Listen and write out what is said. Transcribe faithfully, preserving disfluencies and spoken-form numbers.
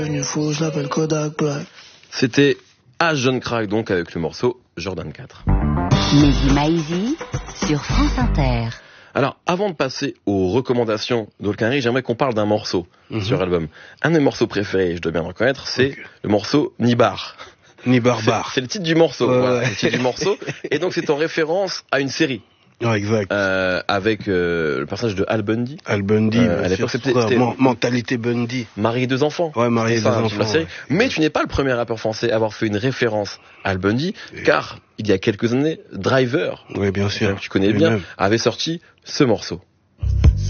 C'était H. John Crack, donc, avec le morceau Jordan quatre. Mehdi Maizi sur France Inter. Alors, avant de passer aux recommandations d'Olkari, j'aimerais qu'on parle d'un morceau mm-hmm. sur l'album. Un de mes morceaux préférés, je dois bien le reconnaître, c'est okay. le morceau Nibar. Nibar Bar. C'est, c'est le titre du morceau. Ouais, voilà, ouais. le titre du morceau. Et donc, c'est en référence à une série. Ouais, exact. Euh, avec euh, le personnage de Al Bundy. Al Bundy, euh, à l'époque, c'était, c'était Man- mentalité Bundy. Marié deux enfants. Ouais, marié deux ça, enfants. Ouais. Mais tu n'es pas le premier rappeur français à avoir fait une référence à Al Bundy, et... car il y a quelques années, Driver, ouais, bien sûr, que tu connais bien, même. avait sorti ce morceau.